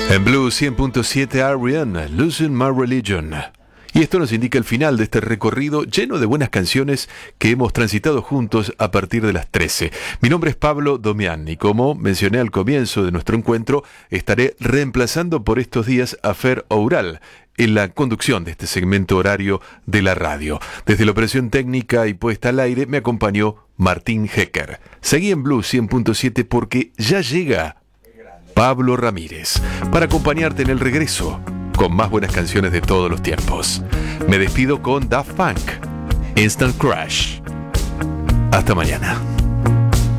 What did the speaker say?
En Blue 100.7 R.E.M., Losing My Religion. Y esto nos indica el final de este recorrido lleno de buenas canciones que hemos transitado juntos a partir de las 13. Mi nombre es Pablo Domián y como mencioné al comienzo de nuestro encuentro, estaré reemplazando por estos días a Fer Oural en la conducción de este segmento horario de la radio. Desde la operación técnica y puesta al aire me acompañó Martín Hecker. Seguí en Blue 100.7 porque ya llega Pablo Ramírez para acompañarte en el regreso con más buenas canciones de todos los tiempos. Me despido con Daft Punk, Instant Crush. Hasta mañana.